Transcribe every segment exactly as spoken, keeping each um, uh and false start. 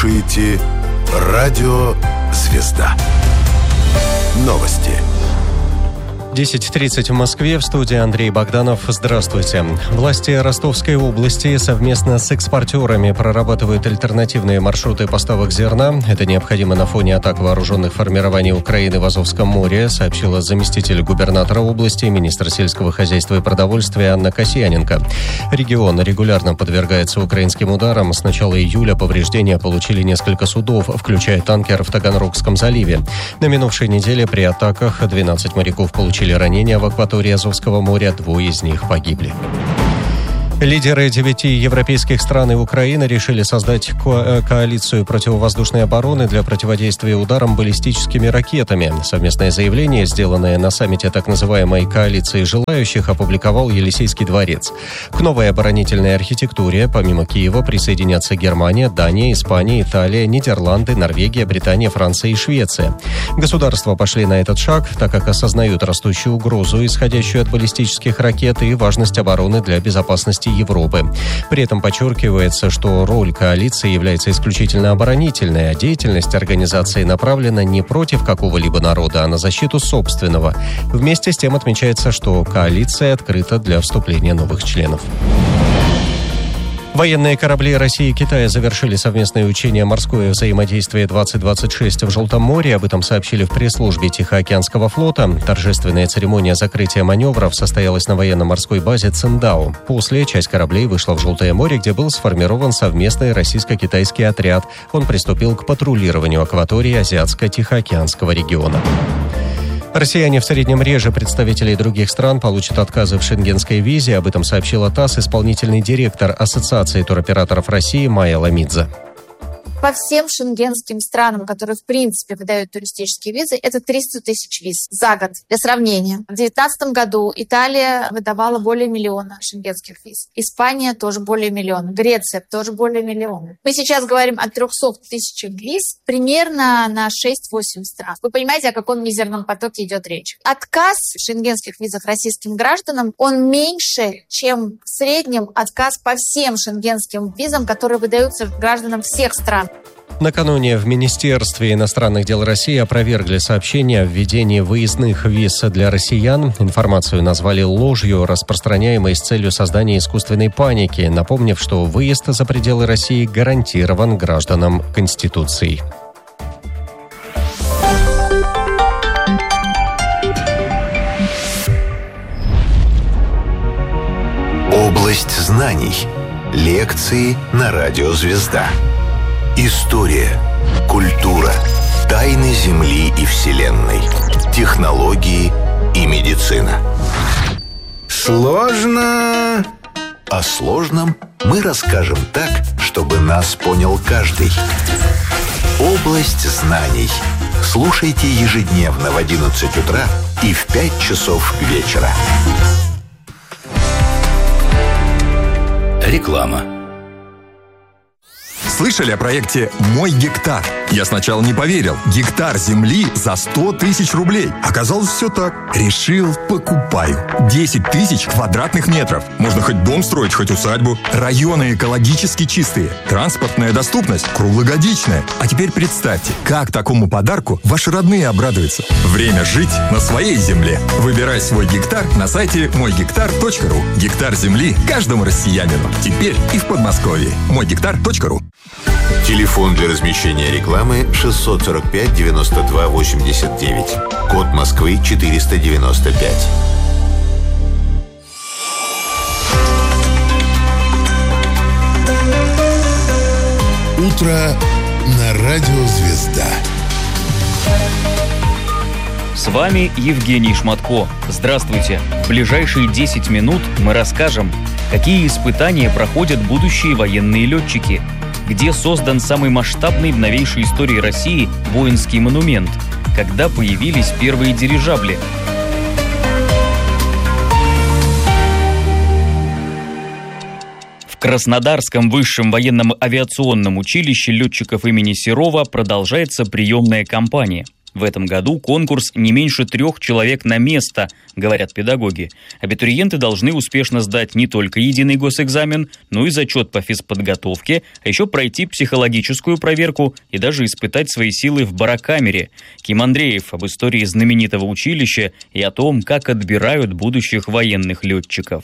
слушаете «Радио Звезда». Новости. десять тридцать в Москве, в студии Андрей Богданов. Здравствуйте. Власти Ростовской области совместно с экспортерами прорабатывают альтернативные маршруты поставок зерна. Это необходимо на фоне атак вооруженных формирований Украины в Азовском море, сообщила заместитель губернатора области, министр сельского хозяйства и продовольствия Анна Касьяненко. Регион регулярно подвергается украинским ударам. С начала июля повреждения получили несколько судов, включая танкер в Таганрогском заливе. На минувшей неделе при атаках двенадцать моряков получили ранения в акватории Азовского моря, двое из них погибли. Лидеры девяти европейских стран и Украины решили создать ко- коалицию противовоздушной обороны для противодействия ударам баллистическими ракетами. Совместное заявление, сделанное на саммите так называемой коалиции желающих, опубликовал Елисейский дворец. К новой оборонительной архитектуре, помимо Киева, присоединятся Германия, Дания, Испания, Италия, Нидерланды, Норвегия, Британия, Франция и Швеция. Государства пошли на этот шаг, так как осознают растущую угрозу, исходящую от баллистических ракет, и важность обороны для безопасности Европы. При этом подчеркивается, что роль коалиции является исключительно оборонительной, а деятельность организации направлена не против какого-либо народа, а на защиту собственного. Вместе с тем отмечается, что коалиция открыта для вступления новых членов. Военные корабли России и Китая завершили совместное учение «Морское взаимодействие-двадцать двадцать шесть» в Желтом море. Об этом сообщили в пресс-службе Тихоокеанского флота. Торжественная церемония закрытия маневров состоялась на военно-морской базе Циндао. После часть кораблей вышла в Желтое море, где был сформирован совместный российско-китайский отряд. Он приступил к патрулированию акватории Азиатско-Тихоокеанского региона. Россияне в Среднем реже представителей других стран получат отказы в шенгенской визе. Об этом сообщила ТАСС исполнительный директор Ассоциации туроператоров России Майя Ламидзе. По всем шенгенским странам, которые в принципе выдают туристические визы, это триста тысяч виз за год. Для сравнения, в две тысячи девятнадцатом году Италия выдавала более миллиона шенгенских виз. Испания тоже более миллиона. Греция тоже более миллиона. Мы сейчас говорим о трехстах тысячах виз примерно на шесть-восемь стран. Вы понимаете, о каком мизерном потоке идет речь. Отказ в шенгенских визах российским гражданам, он меньше, чем в среднем отказ по всем шенгенским визам, которые выдаются гражданам всех стран. Накануне в Министерстве иностранных дел России опровергли сообщение о введении выездных виз для россиян. Информацию назвали ложью, распространяемой с целью создания искусственной паники, напомнив, что выезд за пределы России гарантирован гражданам Конституцией. Область знаний. Лекции на радио «Звезда». История, культура, тайны Земли и Вселенной, технологии и медицина. Сложно. О сложном мы расскажем так, чтобы нас понял каждый. Область знаний. Слушайте ежедневно в одиннадцать утра и в пять часов вечера. Реклама. Слышали о проекте «Мой гектар»? Я сначала не поверил. Гектар земли за сто тысяч рублей. Оказалось, все так. Решил, покупаю. десять тысяч квадратных метров. Можно хоть дом строить, хоть усадьбу. Районы экологически чистые. Транспортная доступность круглогодичная. А теперь представьте, как такому подарку ваши родные обрадуются. Время жить на своей земле. Выбирай свой гектар на сайте мой гектар точка ру. Гектар земли каждому россиянину. Теперь и в Подмосковье. мой гектар точка ру. Телефон для размещения рекламы шестьсот сорок пять девяносто два восемьдесят девять. Код Москвы четыреста девяносто пять. Утро на радио «Звезда». С вами Евгений Шматко. Здравствуйте. В ближайшие десять минут мы расскажем, какие испытания проходят будущие военные летчики, где создан самый масштабный в новейшей истории России воинский монумент, когда появились первые дирижабли. В Краснодарском высшем военном авиационном училище летчиков имени Серова продолжается приемная кампания. В этом году конкурс не меньше трех человек на место, говорят педагоги. Абитуриенты должны успешно сдать не только единый госэкзамен, но и зачет по физподготовке, а еще пройти психологическую проверку и даже испытать свои силы в барокамере. Ким Андреев об истории знаменитого училища и о том, как отбирают будущих военных летчиков.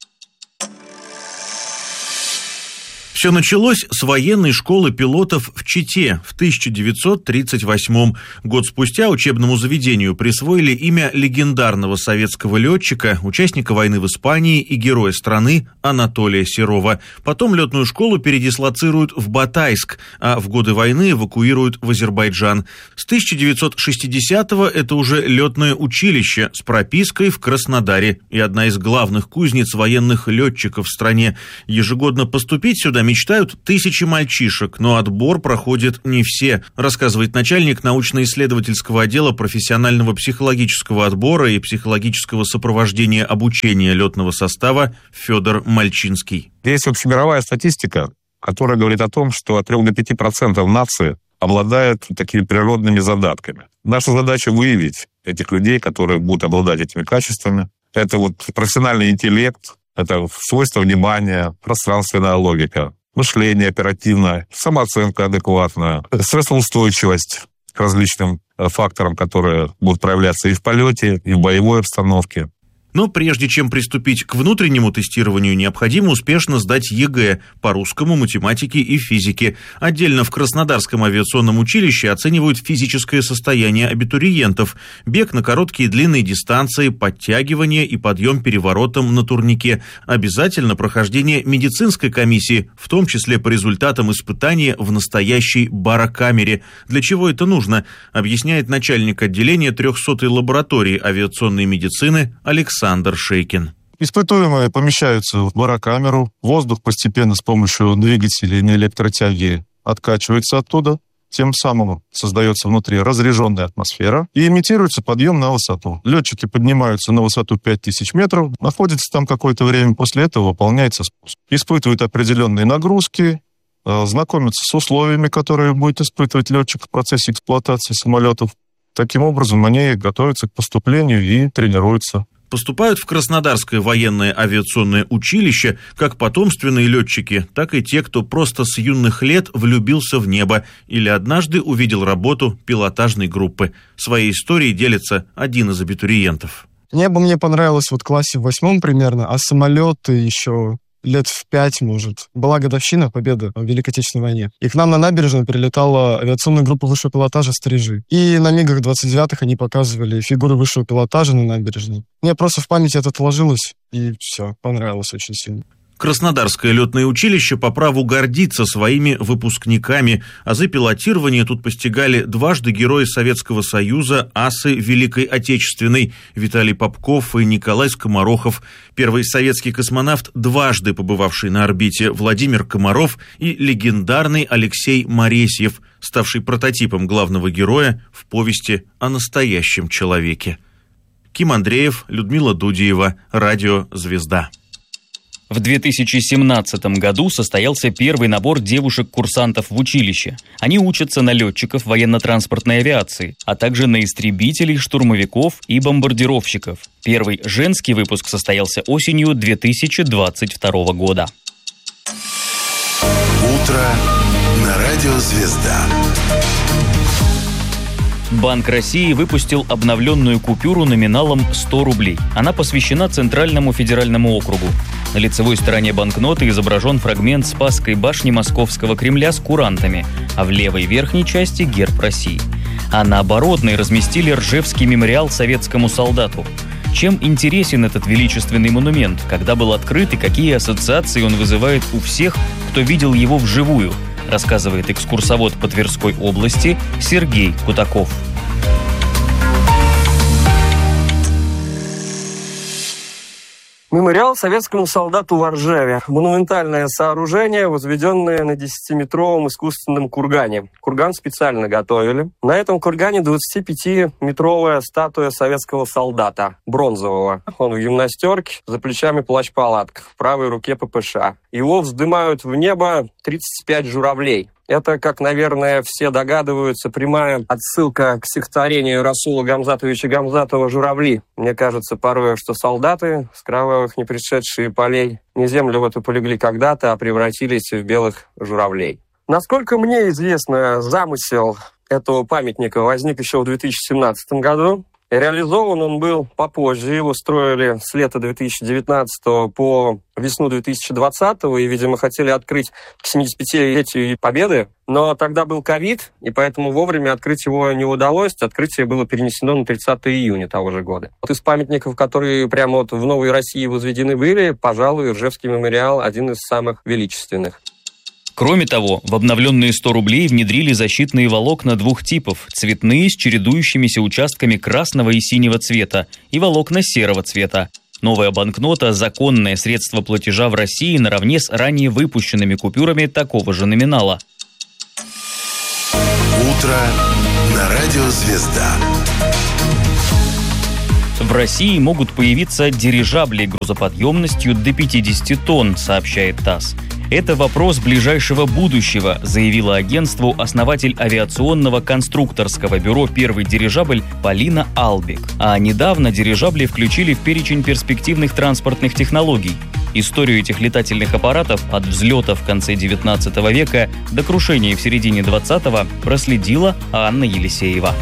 Все началось с военной школы пилотов в Чите в тысяча девятьсот тридцать восьмом. Год спустя учебному заведению присвоили имя легендарного советского летчика, участника войны в Испании и героя страны Анатолия Серова. Потом летную школу передислоцируют в Батайск, а в годы войны эвакуируют в Азербайджан. С тысяча девятьсот шестидесятого это уже летное училище с пропиской в Краснодаре и одна из главных кузнец военных летчиков в стране. Ежегодно поступить сюда мечтают тысячи мальчишек, но отбор проходит не все, рассказывает начальник научно-исследовательского отдела профессионального психологического отбора и психологического сопровождения обучения летного состава Федор Мальчинский. Есть общемировая статистика, которая говорит о том, что от трёх до пяти процентов нации обладают такими природными задатками. Наша задача выявить этих людей, которые будут обладать этими качествами. Это вот профессиональный интеллект, это свойство внимания, пространственная логика, мышление оперативное, самооценка адекватная, стрессоустойчивость к различным факторам, которые будут проявляться и в полете, и в боевой обстановке. Но прежде чем приступить к внутреннему тестированию, необходимо успешно сдать ЕГЭ по русскому, математике и физике. Отдельно в Краснодарском авиационном училище оценивают физическое состояние абитуриентов, бег на короткие и длинные дистанции, подтягивание и подъем переворотом на турнике. Обязательно прохождение медицинской комиссии, в том числе по результатам испытания в настоящей барокамере. Для чего это нужно, объясняет начальник отделения трехсотой лаборатории авиационной медицины Александр Александр Шейкин. Испытуемые помещаются в барокамеру, воздух постепенно с помощью двигателей на электротяге откачивается оттуда, тем самым создается внутри разряженная атмосфера и имитируется подъем на высоту. Летчики поднимаются на высоту пять тысяч метров, находятся там какое-то время, после этого выполняется спуск. Испытывают определенные нагрузки, знакомятся с условиями, которые будет испытывать летчик в процессе эксплуатации самолетов. Таким образом, они готовятся к поступлению и тренируются. Поступают в Краснодарское военное авиационное училище как потомственные летчики, так и те, кто просто с юных лет влюбился в небо или однажды увидел работу пилотажной группы. Своей историей делится один из абитуриентов. Небо мне понравилось вот в классе в восьмом примерно, а самолеты еще лет в пять, может. Была годовщина победы в Великой Отечественной войне. И к нам на набережную прилетала авиационная группа высшего пилотажа «Стрижи». И на мигах двадцать девятых они показывали фигуры высшего пилотажа на набережной. Мне просто в память это отложилось, и все, понравилось очень сильно. Краснодарское летное училище по праву гордится своими выпускниками. Азы пилотирования тут постигали дважды герои Советского Союза, асы Великой Отечественной Виталий Попков и Николай Скоморохов, первый советский космонавт, дважды побывавший на орбите Владимир Комаров и легендарный Алексей Моресьев, ставший прототипом главного героя в повести о настоящем человеке. Ким Андреев, Людмила Дудиева, Радио «Звезда». В две тысячи семнадцатом году состоялся первый набор девушек-курсантов в училище. Они учатся на летчиков военно-транспортной авиации, а также на истребителей, штурмовиков и бомбардировщиков. Первый женский выпуск состоялся осенью две тысячи двадцать второго года. Утро на Радио «Звезда». Банк России выпустил обновленную купюру номиналом сто рублей. Она посвящена Центральному федеральному округу. На лицевой стороне банкноты изображен фрагмент Спасской башни Московского Кремля с курантами, а в левой верхней части герб России. А на оборотной разместили Ржевский мемориал советскому солдату. Чем интересен этот величественный монумент, когда был открыт и какие ассоциации он вызывает у всех, кто видел его вживую, рассказывает экскурсовод по Тверской области Сергей Кутаков. Мемориал советскому солдату в Ржеве. Монументальное сооружение, возведенное на десятиметровом искусственном кургане. Курган специально готовили. На этом кургане двадцатипятиметровая статуя советского солдата, бронзового. Он в гимнастерке, за плечами плащ-палатка, в правой руке ППШ. Его вздымают в небо тридцать пять журавлей. Это, как, наверное, все догадываются, прямая отсылка к стихотворению Расула Гамзатовича Гамзатова «Журавли». Мне кажется порой, что солдаты с кровавых не пришедшие полей не землю в эту полегли когда-то, а превратились в белых журавлей. Насколько мне известно, замысел этого памятника возник еще в две тысячи семнадцатом году. Реализован он был попозже. Его строили с лета две тысячи девятнадцатого по весну две тысячи двадцатого и, видимо, хотели открыть к семидесятипятилетию Победы. Но тогда был ковид, и поэтому вовремя открыть его не удалось. Открытие было перенесено на тридцатое июня того же года. Вот из памятников, которые прямо вот в Новой России возведены были, пожалуй, Ржевский мемориал один из самых величественных. Кроме того, в обновленные сто рублей внедрили защитные волокна двух типов – цветные с чередующимися участками красного и синего цвета и волокна серого цвета. Новая банкнота – законное средство платежа в России наравне с ранее выпущенными купюрами такого же номинала. Утро на радио «Звезда». В России могут появиться дирижабли грузоподъемностью до пятидесяти тонн, сообщает ТАСС. Это вопрос ближайшего будущего, заявила агентству основатель авиационного конструкторского бюро «Первый дирижабль» Полина Албик. А недавно дирижабли включили в перечень перспективных транспортных технологий. Историю этих летательных аппаратов от взлета в конце девятнадцатого века до крушения в середине двадцатого проследила Анна Елисеева.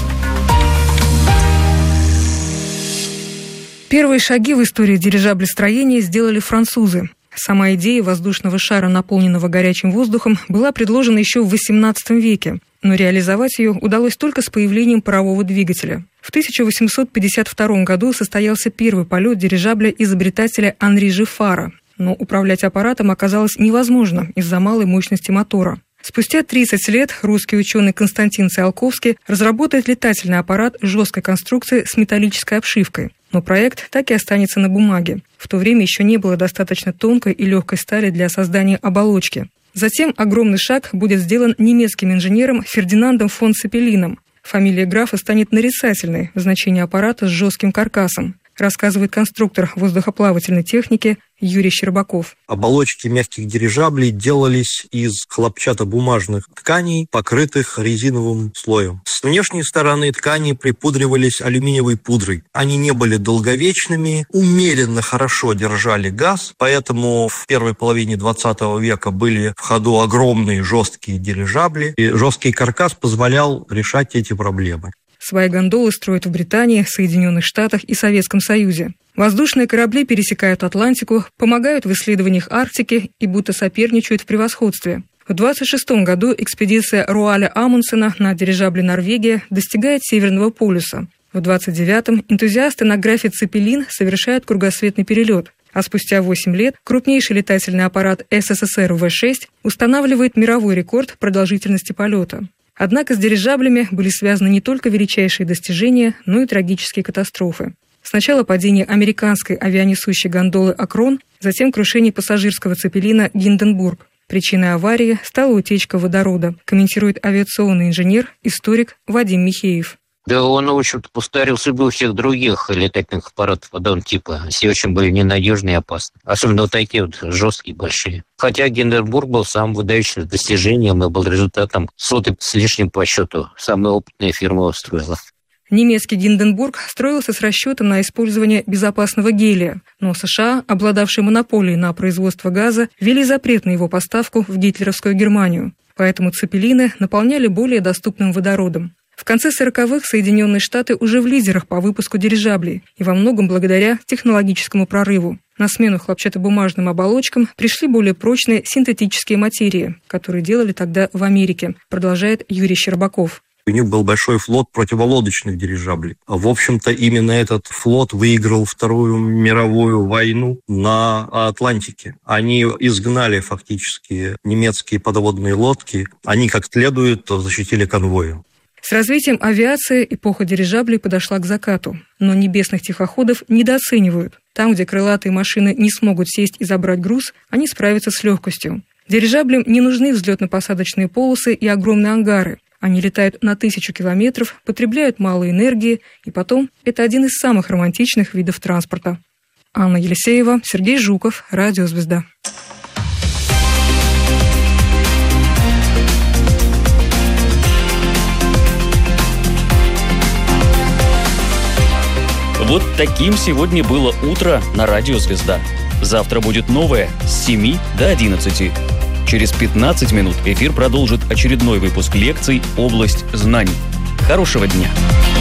Первые шаги в истории дирижаблестроения сделали французы. Сама идея воздушного шара, наполненного горячим воздухом, была предложена еще в восемнадцатом веке, но реализовать ее удалось только с появлением парового двигателя. В тысяча восемьсот пятьдесят втором году состоялся первый полет дирижабля изобретателя Анри Жифара, но управлять аппаратом оказалось невозможно из-за малой мощности мотора. Спустя тридцать лет русский ученый Константин Циолковский разработает летательный аппарат жесткой конструкции с металлической обшивкой. Но проект так и останется на бумаге. В то время еще не было достаточно тонкой и легкой стали для создания оболочки. Затем огромный шаг будет сделан немецким инженером Фердинандом фон Цепелином. Фамилия графа станет нарицательной в значении аппарата с жестким каркасом, рассказывает конструктор воздухоплавательной техники Юрий Щербаков. Оболочки мягких дирижаблей делались из хлопчатобумажных тканей, покрытых резиновым слоем. С внешней стороны ткани припудривались алюминиевой пудрой. Они не были долговечными, умеренно хорошо держали газ, поэтому в первой половине двадцатого века были в ходу огромные жесткие дирижабли, и жесткий каркас позволял решать эти проблемы. Свои гондолы строят в Британии, Соединенных Штатах и Советском Союзе. Воздушные корабли пересекают Атлантику, помогают в исследованиях Арктики и будто соперничают в превосходстве. В двадцать шестом году экспедиция Руаля Амундсена на дирижабле «Норвегия» достигает Северного полюса. В двадцать девятом энтузиасты на графе «Цепелин» совершают кругосветный перелет. А спустя восемь лет крупнейший летательный аппарат СССР вэ шесть устанавливает мировой рекорд продолжительности полета. Однако с дирижаблями были связаны не только величайшие достижения, но и трагические катастрофы. Сначала падение американской авианесущей гондолы «Акрон», затем крушение пассажирского цепелина «Гинденбург». Причиной аварии стала утечка водорода, комментирует авиационный инженер, историк Вадим Михеев. Да он, в общем-то, повторился бы у всех других летательных аппаратов подобного типа. Все очень были ненадежные и опасны. Особенно вот такие вот жесткие, большие. Хотя Гинденбург был самым выдающим достижением и был результатом сотой с лишним по счету. Самая опытная фирма его строила. Немецкий Гинденбург строился с расчетом на использование безопасного гелия, но США, обладавшие монополией на производство газа, ввели запрет на его поставку в гитлеровскую Германию. Поэтому цепелины наполняли более доступным водородом. В конце сороковых Соединенные Штаты уже в лидерах по выпуску дирижаблей, и во многом благодаря технологическому прорыву. На смену хлопчатобумажным оболочкам пришли более прочные синтетические материи, которые делали тогда в Америке, продолжает Юрий Щербаков. У них был большой флот противолодочных дирижаблей. В общем-то, именно этот флот выиграл Вторую мировую войну на Атлантике. Они изгнали фактически немецкие подводные лодки. Они как следует защитили конвои. С развитием авиации эпоха дирижаблей подошла к закату, но небесных тихоходов недооценивают. Там, где крылатые машины не смогут сесть и забрать груз, они справятся с легкостью. Дирижаблям не нужны взлетно-посадочные полосы и огромные ангары. Они летают на тысячу километров, потребляют мало энергии, и потом это один из самых романтичных видов транспорта. Анна Елисеева, Сергей Жуков, Радио «Звезда». Вот таким сегодня было утро на радио «Звезда». Завтра будет новое с семи до одиннадцати. Через пятнадцать минут эфир продолжит очередной выпуск лекций «Область знаний». Хорошего дня!